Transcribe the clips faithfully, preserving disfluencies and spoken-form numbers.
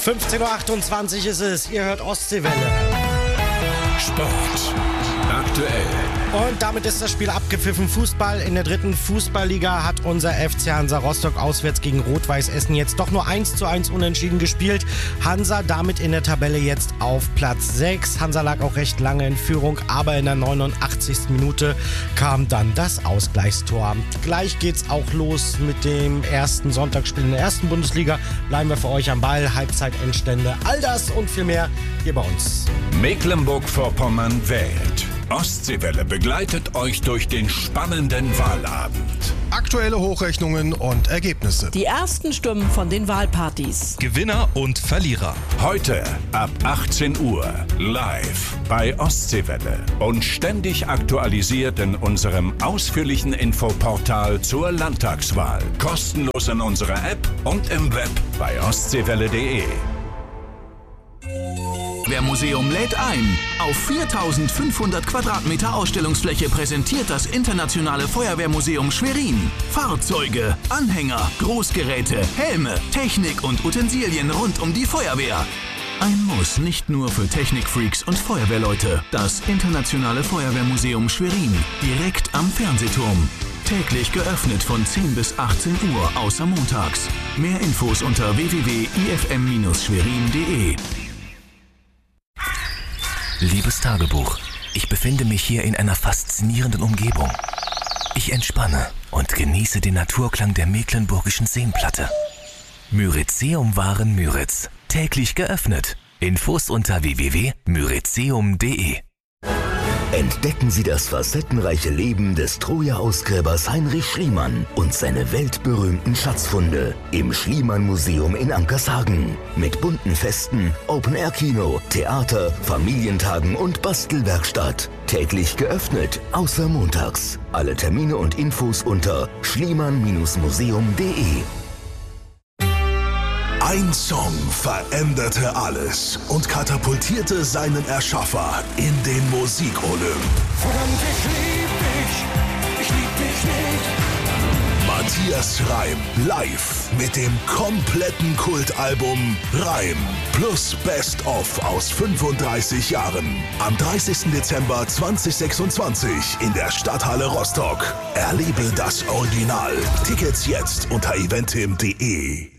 fünfzehn Uhr achtundzwanzig ist es. Ihr hört Ostseewelle. Sport aktuell. Und damit ist das Spiel abgepfiffen. Fußball in der dritten Fußballliga hat unser F C Hansa Rostock auswärts gegen Rot-Weiß Essen jetzt doch nur eins zu eins unentschieden gespielt. Hansa damit in der Tabelle jetzt auf Platz sechs. Hansa lag auch recht lange in Führung, aber in der neunundachtzigsten Minute kam dann das Ausgleichstor. Gleich geht's auch los mit dem ersten Sonntagsspiel in der ersten Bundesliga. Bleiben wir für euch am Ball, Halbzeitendstände, all das und viel mehr hier bei uns. Mecklenburg-Vorpommern wählt. Ostseewelle begleitet euch durch den spannenden Wahlabend. Aktuelle Hochrechnungen und Ergebnisse. Die ersten Stimmen von den Wahlpartys. Gewinner und Verlierer. Heute ab achtzehn Uhr live bei Ostseewelle und ständig aktualisiert in unserem ausführlichen Infoportal zur Landtagswahl. Kostenlos in unserer App und im Web bei ostseewelle punkt de. Feuerwehrmuseum lädt ein. Auf viertausendfünfhundert Quadratmeter Ausstellungsfläche präsentiert das Internationale Feuerwehrmuseum Schwerin Fahrzeuge, Anhänger, Großgeräte, Helme, Technik und Utensilien rund um die Feuerwehr. Ein Muss nicht nur für Technikfreaks und Feuerwehrleute. Das Internationale Feuerwehrmuseum Schwerin, direkt am Fernsehturm. Täglich geöffnet von zehn bis achtzehn Uhr, außer montags. Mehr Infos unter w w w punkt i f m Bindestrich schwerin punkt de. Liebes Tagebuch, ich befinde mich hier in einer faszinierenden Umgebung. Ich entspanne und genieße den Naturklang der mecklenburgischen Seenplatte. Myrizeum Waren Müritz. Täglich geöffnet. Infos unter w w w punkt myrizeum punkt de. Entdecken Sie das facettenreiche Leben des Troja-Ausgräbers Heinrich Schliemann und seine weltberühmten Schatzfunde im Schliemann-Museum in Ankershagen. Mit bunten Festen, Open-Air-Kino, Theater, Familientagen und Bastelwerkstatt. Täglich geöffnet, außer montags. Alle Termine und Infos unter schliemann Bindestrich museum punkt de. Ein Song veränderte alles und katapultierte seinen Erschaffer in den Musikolymp. Verdammt, ich lieb dich, ich lieb dich nicht. Matthias Reim live mit dem kompletten Kultalbum Reim plus Best of aus fünfunddreißig Jahren. Am dreißigsten Dezember zweitausendsechsundzwanzig in der Stadthalle Rostock. Erlebe das Original. Tickets jetzt unter eventim punkt de.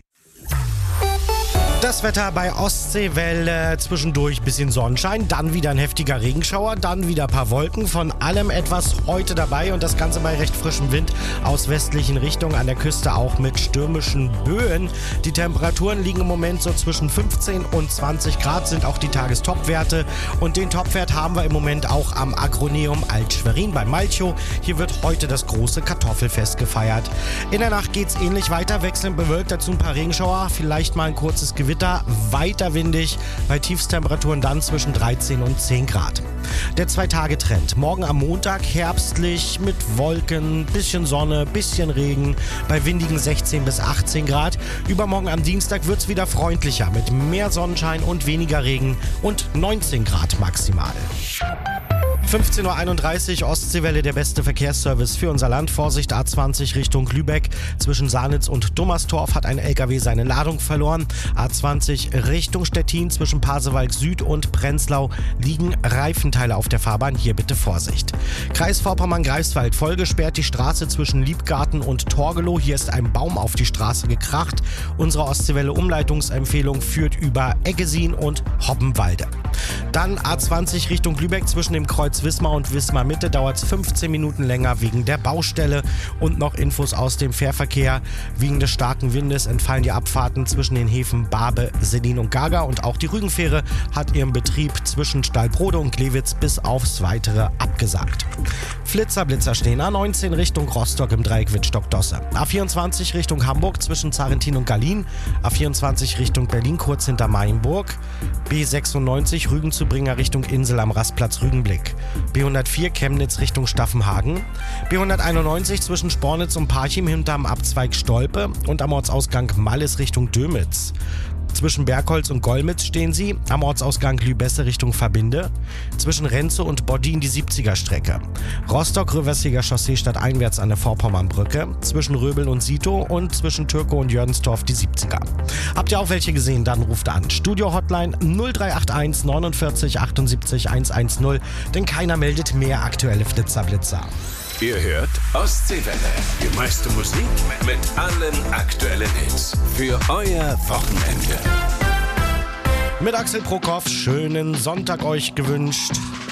Das Wetter bei Ostseewelle, zwischendurch bisschen Sonnenschein, dann wieder ein heftiger Regenschauer, dann wieder ein paar Wolken, von allem etwas heute dabei und das Ganze bei recht frischem Wind aus westlichen Richtungen, an der Küste auch mit stürmischen Böen. Die Temperaturen liegen im Moment so zwischen fünfzehn und zwanzig Grad, sind auch die Tagestopwerte und den Topwert haben wir im Moment auch am Agroneum Alt-Schwerin bei Malchow. Hier wird heute das große Kartoffelfest gefeiert. In der Nacht geht's ähnlich weiter, wechselnd bewölkt, dazu ein paar Regenschauer, vielleicht mal ein kurzes Gewitter. Gewitter, weiter windig, bei Tiefstemperaturen dann zwischen dreizehn und zehn Grad. Der Zwei-Tage-Trend. Morgen am Montag herbstlich mit Wolken, bisschen Sonne, bisschen Regen, bei windigen sechzehn bis achtzehn Grad. Übermorgen am Dienstag wird es wieder freundlicher mit mehr Sonnenschein und weniger Regen und neunzehn Grad maximal. fünfzehn Uhr einunddreißig, Ostseewelle, der beste Verkehrsservice für unser Land. Vorsicht, A zwanzig Richtung Lübeck. Zwischen Sahnitz und Dummerstorf hat ein L K W seine Ladung verloren. A zwanzig Richtung Stettin zwischen Pasewalk Süd und Prenzlau liegen Reifenteile auf der Fahrbahn. Hier bitte Vorsicht. Kreis Vorpommern-Greifswald, voll gesperrt die Straße zwischen Liebgarten und Torgelow. Hier ist ein Baum auf die Straße gekracht. Unsere Ostseewelle-Umleitungsempfehlung führt über Eggesin und Hoppenwalde. Dann A zwanzig Richtung Lübeck zwischen dem Kreuz Wismar und Wismar Mitte dauert es fünfzehn Minuten länger wegen der Baustelle. Und noch Infos aus dem Fährverkehr. Wegen des starken Windes entfallen die Abfahrten zwischen den Häfen Barbe, Selin und Gaga. Und auch die Rügenfähre hat ihren Betrieb zwischen Stallbrode und Glewitz bis aufs Weitere abgesagt. Flitzer, Blitzer stehen. A neunzehn Richtung Rostock im Dreieck Wittstock-Dosse. A vierundzwanzig Richtung Hamburg zwischen Zarentin und Gallien. A vierundzwanzig Richtung Berlin kurz hinter Marienburg. B sechsundneunzig Rügen zu Bringer Richtung Insel am Rastplatz Rügenblick. B hundertvier Chemnitz Richtung Staffenhagen. B hunderteinundneunzig zwischen Spornitz und Parchim hinterm Abzweig Stolpe und am Ortsausgang Mallis Richtung Dömitz. Zwischen Bergholz und Golmitz stehen sie, am Ortsausgang Lübesse Richtung Verbinde. Zwischen Renze und Boddin die siebziger-Strecke. Rostock-Röversiger Chaussee stadteinwärts an der Vorpommernbrücke. Zwischen Röbel und Sito und zwischen Türkow und Jönstorf die siebziger. Habt ihr auch welche gesehen? Dann ruft an. Studio-Hotline null drei acht eins neunundvierzig achtundsiebzig hundertzehn, denn keiner meldet mehr aktuelle Flitzerblitzer. Ihr hört Ostseewelle. Die meiste Musik mit allen aktuellen Hits. Für euer Wochenende. Mit Axel Prokop, schönen Sonntag euch gewünscht.